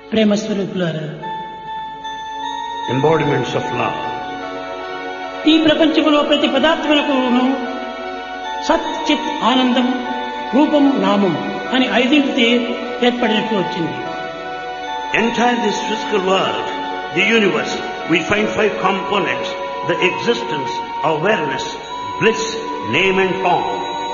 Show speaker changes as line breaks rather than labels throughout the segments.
ప్రేమ స్వరూపులారా,
embodiments of love.
ఈ ప్రపంచంలో ప్రతి పదార్థములకును సత్ చిత్ ఆనందం, రూపం, నామం అని ఐదింటితో ఏర్పడినట్టు వచ్చింది.
Entire this physical world, the universe, we find 5 components: the existence, awareness, bliss, name and form.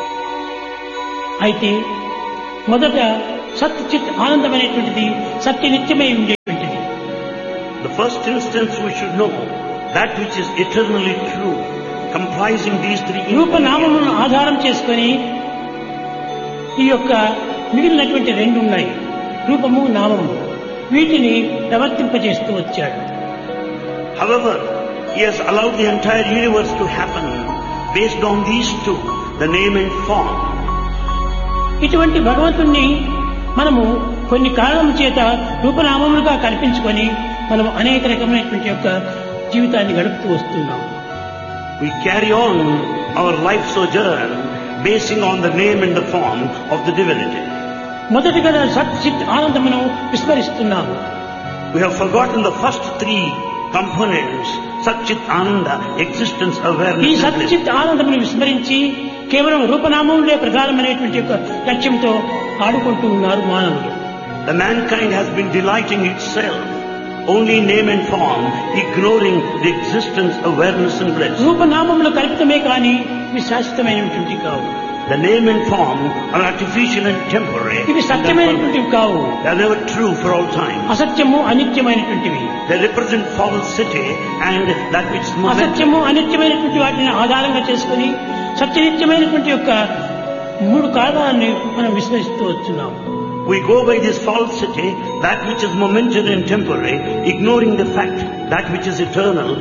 అయితే మొదట సత్ చిత్ ఆనందం అనేటువంటిది సత్య నిత్యమై ఉండేటువంటిది.
The first instance we should know that which is eternally true, comprising these 3
రూపనామములను ఆధారం చేసుకొని ఈ యొక్క మిగిలినటువంటి 2 ఉన్నాయి, రూపము, నామము. వీటిని ప్రవర్తింపజేస్తూ వచ్చాడు.
However, he has allowed the entire universe to happen based on these 2, the name and form.
ఇటువంటి భగవంతుణ్ణి మనము కొన్ని కారణం చేత రూపనామములుగా కల్పించుకొని మనం అనేక రకమైనటువంటి యొక్క జీవితాన్ని గడుపుతూ వస్తున్నాం.
We carry on our life sojourn basing on the name and the form of the divinity.
మొదటిగా సత్ చిత్ ఆనందమును విస్మరిస్తున్నాము.
We have forgotten the first 3 components: Sat Chit Ananda, existence,
ఈ
awareness and
సత్
bliss.
చిత్ ఆనందమును విస్మరించి కేవలం రూపనామములే ప్రధానమైనటువంటి యొక్క లక్ష్యంతో ఆడుకుంటూ ఉన్నారు మానవులు.
The mankind has been delighting itself only in name and form, ignoring the existence, awareness and bliss.
రూపనామములు కల్పితమే కానీ ఇవి శాశ్వతమైనటువంటి కావు.
The name and form are artificial and temporary.
ఇవి సత్యమైనటువంటివి కావు.
They are never true for all time.
అసత్యము అనిత్యమైనటువంటివి.
They represent falsity and that which is momentary.
అసత్యము అనిత్యమైనటువంటి వాటిని ఆధారంగా చేసుకుని సత్యనిత్యమైనటువంటి యొక్క 3 కారణాలను మనం విశ్వసిస్తూ వచ్చున్నాము.
We go by this falsity, that which is momentary and temporary, ignoring the fact that which is eternal